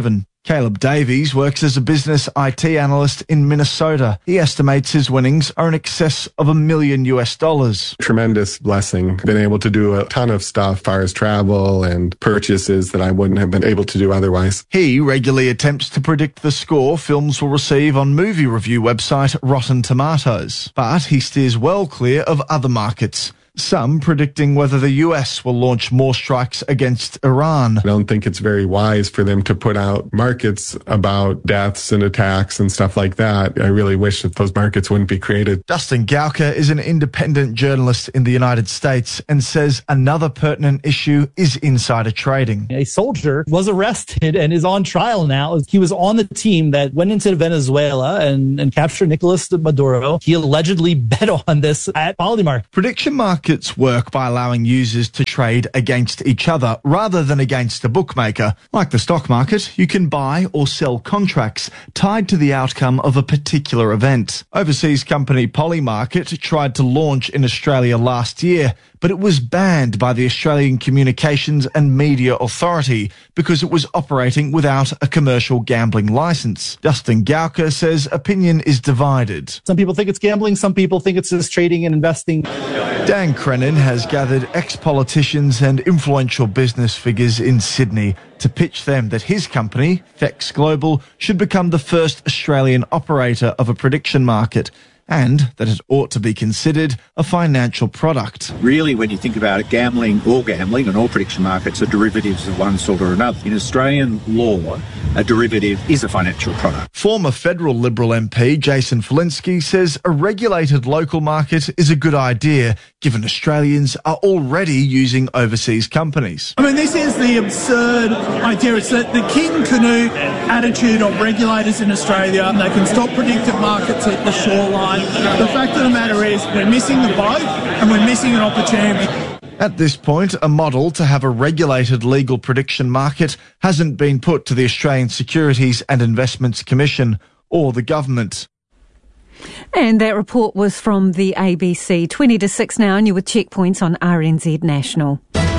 Caleb Davies works as a business I T analyst in Minnesota. He estimates his winnings are in excess of a million U S dollars. Tremendous blessing. Been able to do a ton of stuff as far as travel and purchases that I wouldn't have been able to do otherwise. He regularly attempts to predict the score films will receive on movie review website Rotten Tomatoes, but he steers well clear of other markets. Some predicting whether the U S will launch more strikes against Iran. I don't think it's very wise for them to put out markets about deaths and attacks and stuff like that. I really wish that those markets wouldn't be created. Dustin Gauker is an independent journalist in the United States and says another pertinent issue is insider trading. A soldier was arrested and is on trial now. He was on the team that went into Venezuela and, and captured Nicolas Maduro. He allegedly bet on this at Polymarket. Prediction markets Markets work by allowing users to trade against each other rather than against a bookmaker. Like the stock market, you can buy or sell contracts tied to the outcome of a particular event. Overseas company Polymarket tried to launch in Australia last year, but it was banned by the Australian Communications and Media Authority because it was operating without a commercial gambling licence. Dustin Gauker says opinion is divided. Some people think it's gambling, some people think it's just trading and investing. Dan Crennan has gathered ex-politicians and influential business figures in Sydney to pitch them that his company, Fex Global, should become the first Australian operator of a prediction market, and that it ought to be considered a financial product. Really, when you think about it, gambling, all gambling and all prediction markets are derivatives of one sort or another. In Australian law, a derivative is a financial product. Former federal Liberal M P Jason Falinski says a regulated local market is a good idea, given Australians are already using overseas companies. I mean, this is the absurd idea. It's that the King Canute attitude of regulators in Australia. They can stop predictive markets at the shoreline. The fact of the matter is we're missing the boat and we're missing an opportunity. At this point, a model to have a regulated legal prediction market hasn't been put to the Australian Securities and Investments Commission or the government. And that report was from the A B C. twenty to six now, and you're with Checkpoints on R N Z National.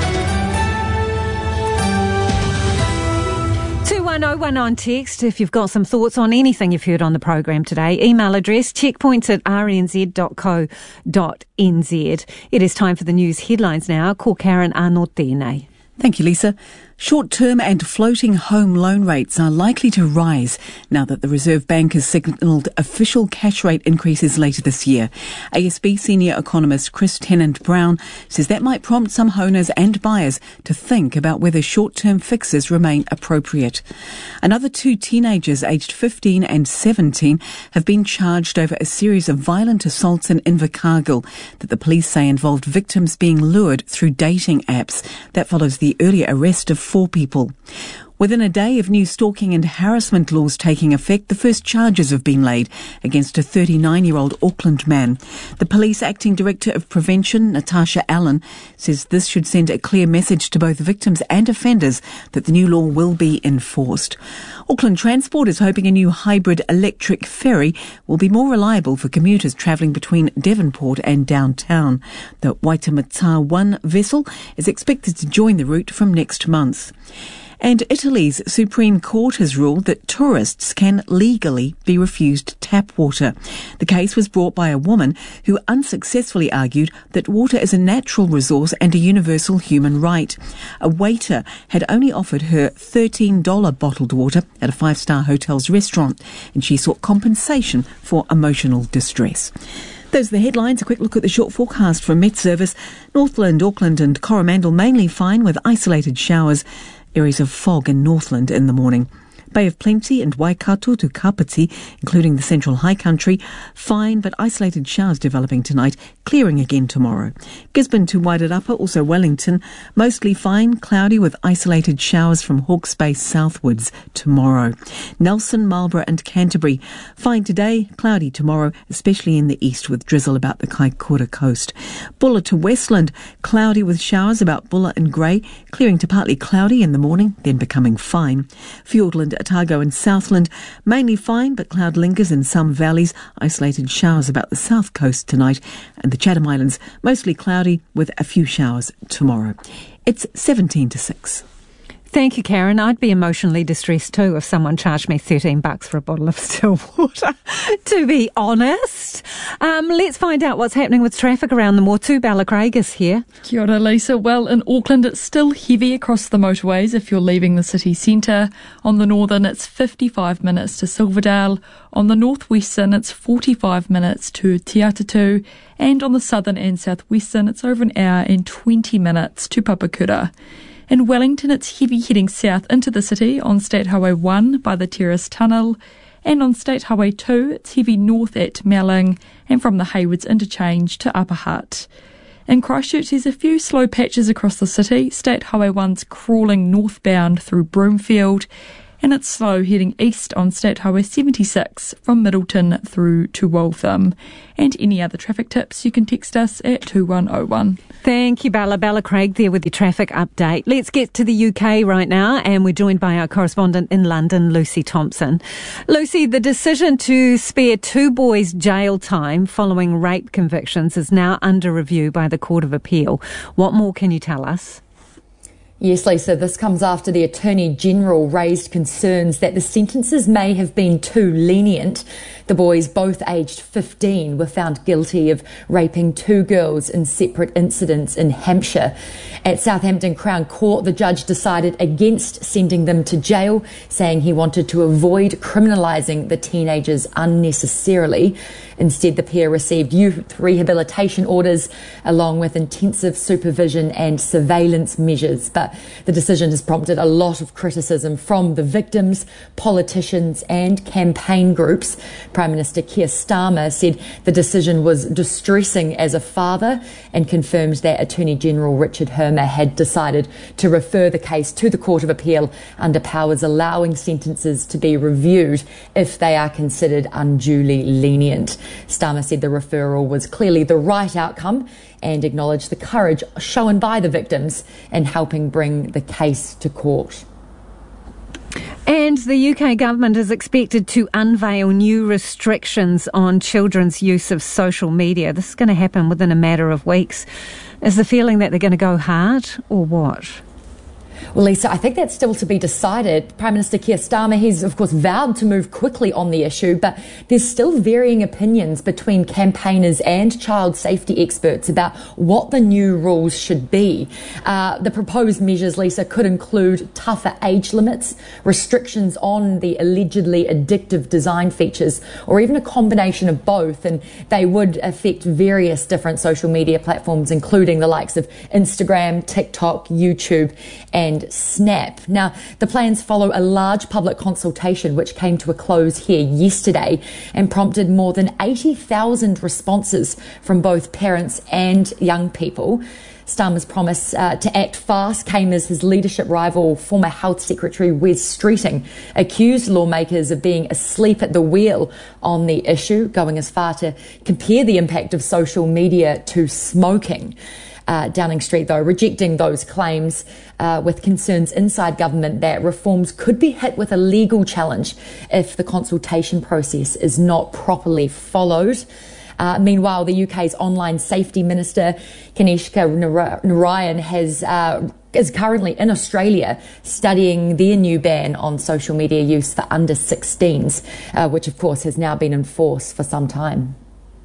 two one oh one on text if you've got some thoughts on anything you've heard on the program today. Email address checkpoints at r n z dot co dot n z. It is time for the news headlines now. Ko Karen Arnold tēnei. Thank you, Lisa. Short-term and floating home loan rates are likely to rise now that the Reserve Bank has signalled official cash rate increases later this year. A S B senior economist Chris Tennant-Brown says that might prompt some owners and buyers to think about whether short-term fixes remain appropriate. Another two teenagers aged fifteen and seventeen have been charged over a series of violent assaults in Invercargill that the police say involved victims being lured through dating apps. That follows the earlier arrest of four people. Within a day of new stalking and harassment laws taking effect, the first charges have been laid against a thirty-nine-year-old Auckland man. The Police Acting Director of Prevention, Natasha Allen, says this should send a clear message to both victims and offenders that the new law will be enforced. Auckland Transport is hoping a new hybrid electric ferry will be more reliable for commuters travelling between Devonport and downtown. The Waitemata one vessel is expected to join the route from next month. And Italy's Supreme Court has ruled that tourists can legally be refused tap water. The case was brought by a woman who unsuccessfully argued that water is a natural resource and a universal human right. A waiter had only offered her thirteen dollars bottled water at a five-star hotel's restaurant, and she sought compensation for emotional distress. Those are the headlines. A quick look at the short forecast from Met Service. Northland, Auckland and Coromandel mainly fine with isolated showers. Areas of fog in Northland in the morning. Bay of Plenty and Waikato to Kapiti, including the Central High Country, fine but isolated showers developing tonight, clearing again tomorrow. Gisborne to Wairarapa, also Wellington, mostly fine, cloudy with isolated showers from Hawke's Bay southwards tomorrow. Nelson, Marlborough and Canterbury, fine today, cloudy tomorrow, especially in the east with drizzle about the Kaikoura coast. Bulla to Westland, cloudy with showers about Bulla and Grey, clearing to partly cloudy in the morning, then becoming fine. Fiordland, Otago and Southland, mainly fine, but cloud lingers in some valleys. Isolated showers about the south coast tonight. And the Chatham Islands, mostly cloudy with a few showers tomorrow. It's seventeen to six. Thank you, Karen. I'd be emotionally distressed too if someone charged me thirteen bucks for a bottle of still water, to be honest. Um, let's find out what's happening with traffic around the Motu. Bella Craig is here. Kia ora, Lisa. Well, in Auckland, it's still heavy across the motorways if you're leaving the city centre. On the northern, it's fifty-five minutes to Silverdale. On the northwestern, it's forty-five minutes to Te Atatu. And on the southern and southwestern, it's over an hour and twenty minutes to Papakura. In Wellington, it's heavy heading south into the city on State Highway one by the Terrace Tunnel. And on State Highway two, it's heavy north at Melling and from the Haywoods interchange to Upper Hutt. In Christchurch, there's a few slow patches across the city. State Highway one's crawling northbound through Broomfield, and it's slow heading east on State Highway seventy-six from Middleton through to Waltham. And any other traffic tips, you can text us at two one oh one. Thank you, Bella. Bella Craig there with your traffic update. Let's get to the U K right now, and we're joined by our correspondent in London, Lucy Thompson. Lucy, the decision to spare two boys jail time following rape convictions is now under review by the Court of Appeal. What more can you tell us? Yes, Lisa, this comes after the Attorney-General raised concerns that the sentences may have been too lenient. The boys, both aged fifteen, were found guilty of raping two girls in separate incidents in Hampshire. At Southampton Crown Court, the judge decided against sending them to jail, saying he wanted to avoid criminalising the teenagers unnecessarily. Instead, the pair received youth rehabilitation orders along with intensive supervision and surveillance measures. But the decision has prompted a lot of criticism from the victims, politicians and campaign groups. Prime Minister Keir Starmer said the decision was distressing as a father and confirmed that Attorney-General Richard Hermer had decided to refer the case to the Court of Appeal under powers allowing sentences to be reviewed if they are considered unduly lenient. Starmer said the referral was clearly the right outcome and acknowledged the courage shown by the victims in helping bring the case to court. And the U K government is expected to unveil new restrictions on children's use of social media. This is going to happen within a matter of weeks. Is the feeling that they're going to go hard or what? Well, Lisa, I think that's still to be decided. Prime Minister Keir Starmer, he's of course vowed to move quickly on the issue, but there's still varying opinions between campaigners and child safety experts about what the new rules should be. Uh, the proposed measures, Lisa, could include tougher age limits, restrictions on the allegedly addictive design features, or even a combination of both, and they would affect various different social media platforms, including the likes of Instagram, TikTok, YouTube, and And Snap. Now, the plans follow a large public consultation which came to a close here yesterday and prompted more than eighty thousand responses from both parents and young people. Starmer's promise uh, to act fast came as his leadership rival, former Health Secretary Wes Streeting, accused lawmakers of being asleep at the wheel on the issue, going as far to compare the impact of social media to smoking. Uh, Downing Street, though, rejecting those claims uh, with concerns inside government that reforms could be hit with a legal challenge if the consultation process is not properly followed. Uh, meanwhile, the U K's online safety minister, Kanishka Narayan, has uh, is currently in Australia studying their new ban on social media use for under sixteens, uh, which of course has now been in force for some time.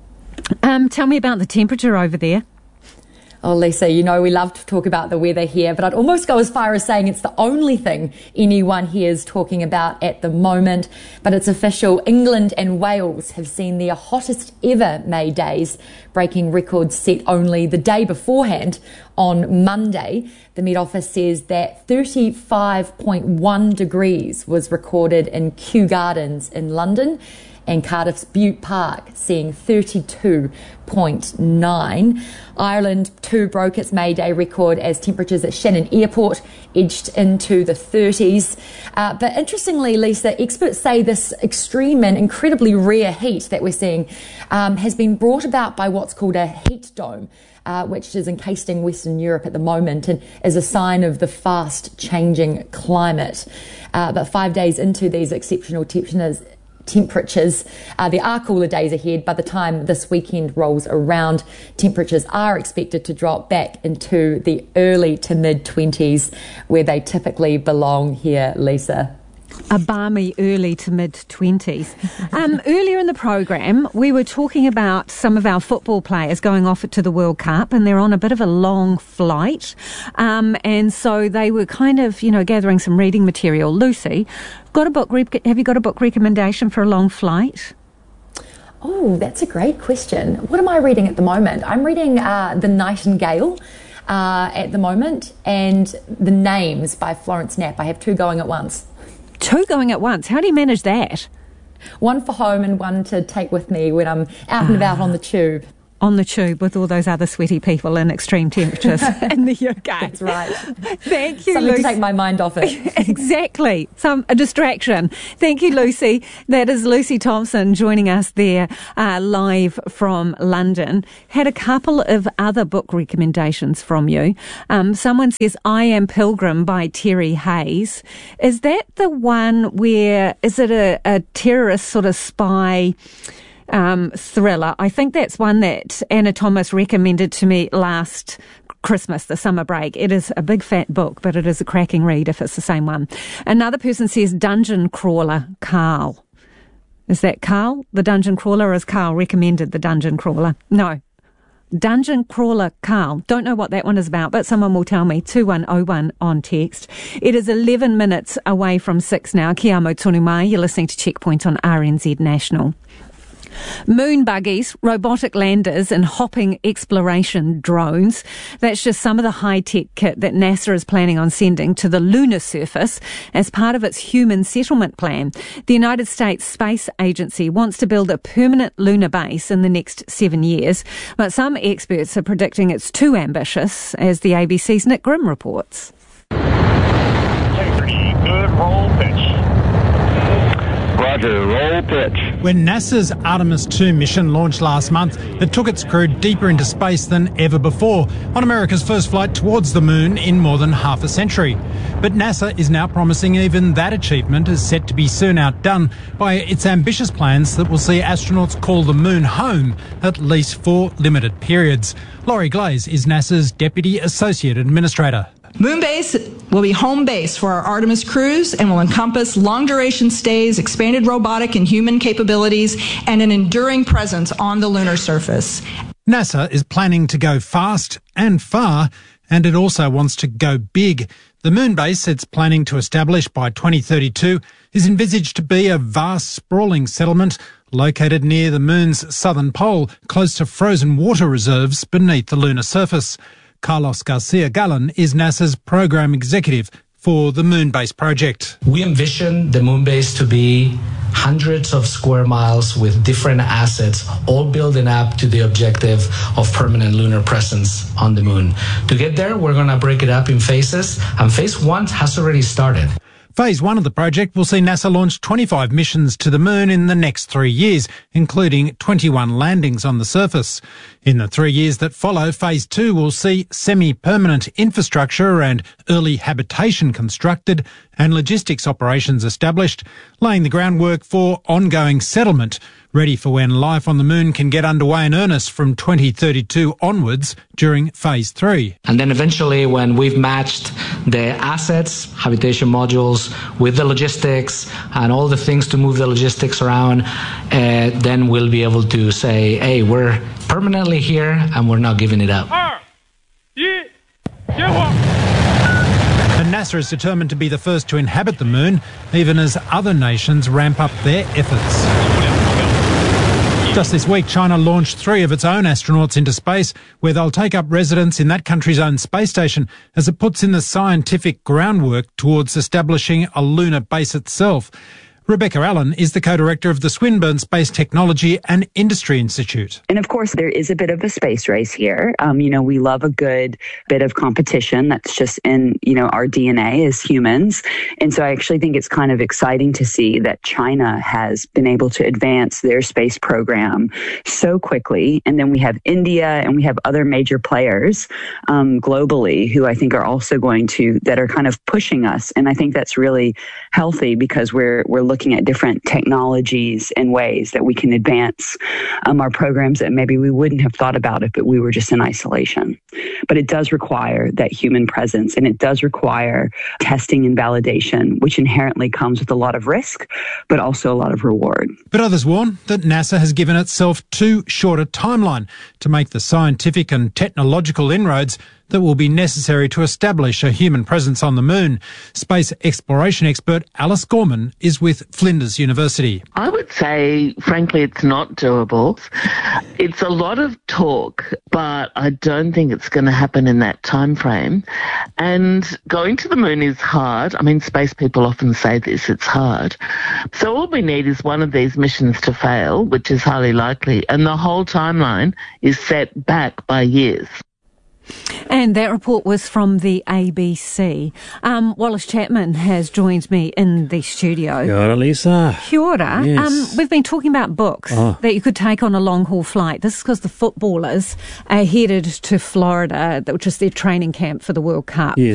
Um, tell me about the temperature over there. Oh, Lisa, you know we love to talk about the weather here, but I'd almost go as far as saying it's the only thing anyone here is talking about at the moment. But it's official, England and Wales have seen their hottest ever May days, breaking records set only the day beforehand on Monday. The Met Office says that thirty-five point one degrees was recorded in Kew Gardens in London, and Cardiff's Butte Park seeing thirty-two point nine. Ireland too broke its May Day record as temperatures at Shannon Airport edged into the thirties. Uh, but interestingly, Lisa, experts say this extreme and incredibly rare heat that we're seeing um, has been brought about by what's called a heat dome, Uh, which is encasing Western Europe at the moment and is a sign of the fast changing climate. Uh, but five days into these exceptional temperatures, temperatures. Uh, there are cooler days ahead. By the time this weekend rolls around, temperatures are expected to drop back into the early to mid twenties, where they typically belong here, Lisa. A balmy early to mid-twenties. Um, earlier in the program, we were talking about some of our football players going off to the World Cup, and they're on a bit of a long flight. Um, and so they were kind of, you know, gathering some reading material. Lucy, got a book? Rep- have you got a book recommendation for a long flight? Oh, that's a great question. What am I reading at the moment? I'm reading uh, The Nightingale uh, at the moment, and The Names by Florence Knapp. I have two going at once. Two going at once? How do you manage that? One for home and one to take with me when I'm out and about on the tube. On the tube with all those other sweaty people in extreme temperatures in the U K. That's right. Thank you, Something Lucy. to take my mind off it. Exactly. Some a distraction. Thank you, Lucy. That is Lucy Thompson joining us there uh, live from London. Had a couple of other book recommendations from you. Um, someone says I Am Pilgrim by Terry Hayes. Is that the one where, is it a, a terrorist sort of spy Um, thriller? I think that's one that Anna Thomas recommended to me last Christmas, the summer break. It is a big fat book, but it is a cracking read if it's the same one. Another person says Dungeon Crawler, Carl. Is that Carl, the Dungeon Crawler, or has Carl recommended the Dungeon Crawler? No. Dungeon Crawler Carl. Don't know what that one is about, but someone will tell me. two one oh one on text. It is eleven minutes away from six now. Kia amo tonu mai. You're listening to Checkpoint on R N Z National. Moon buggies, robotic landers and hopping exploration drones. That's just some of the high-tech kit that NASA is planning on sending to the lunar surface as part of its human settlement plan. The United States Space Agency wants to build a permanent lunar base in the next seven years, but some experts are predicting it's too ambitious, as the A B C's Nick Grimm reports. Good roll pitch. Roger, roll pitch. When NASA's Artemis two mission launched last month, it took its crew deeper into space than ever before, on America's first flight towards the moon in more than half a century. But NASA is now promising even that achievement is set to be soon outdone by its ambitious plans that will see astronauts call the moon home, at least for limited periods. Laurie Glaze is NASA's Deputy Associate Administrator. Moonbase will be home base for our Artemis crews and will encompass long-duration stays, expanded robotic and human capabilities, and an enduring presence on the lunar surface. NASA is planning to go fast and far, and it also wants to go big. The moon base it's planning to establish by twenty thirty-two is envisaged to be a vast, sprawling settlement located near the moon's southern pole, close to frozen water reserves beneath the lunar surface. Carlos Garcia Gallan is NASA's program executive for the Moonbase project. We envision the Moonbase to be hundreds of square miles with different assets, all building up to the objective of permanent lunar presence on the moon. To get there, we're going to break it up in phases, and phase one has already started. Phase one of the project will see NASA launch twenty-five missions to the moon in the next three years, including twenty-one landings on the surface. In the three years that follow, phase two will see semi-permanent infrastructure and early habitation constructed and logistics operations established, laying the groundwork for ongoing settlement, ready for when life on the moon can get underway in earnest from twenty thirty-two onwards during phase three. And then eventually, when we've matched the assets, habitation modules, with the logistics and all the things to move the logistics around, uh, then we'll be able to say, hey, we're permanently here and we're not giving it up. And NASA is determined to be the first to inhabit the moon, even as other nations ramp up their efforts. Just this week, China launched three of its own astronauts into space, where they'll take up residence in that country's own space station as it puts in the scientific groundwork towards establishing a lunar base itself. Rebecca Allen is the co-director of the Swinburne Space Technology and Industry Institute. And of course, there is a bit of a space race here. Um, you know, we love a good bit of competition. That's just in, you know, our D N A as humans. And so I actually think it's kind of exciting to see that China has been able to advance their space program so quickly. And then we have India and we have other major players um, globally who I think are also going to, that are kind of pushing us. And I think that's really healthy because we're, we're looking looking at different technologies and ways that we can advance um, our programs that maybe we wouldn't have thought about if we were just in isolation. But it does require that human presence, and it does require testing and validation, which inherently comes with a lot of risk, but also a lot of reward. But others warn that NASA has given itself too short a timeline to make the scientific and technological inroads that will be necessary to establish a human presence on the moon. Space exploration expert Alice Gorman is with Flinders University. I would say, frankly, it's not doable. It's a lot of talk, but I don't think it's going to happen in that time frame. And going to the moon is hard. I mean, space people often say this, it's hard. So all we need is one of these missions to fail, which is highly likely, and the whole timeline is set back by years. And that report was from the A B C. Um, Wallace Chapman has joined me in the studio. Kia ora, Lisa. Kia ora. Yes. Um, we've been talking about books oh. that you could take on a long-haul flight. This is because the footballers are headed to Florida, which is their training camp for the World Cup. Yes.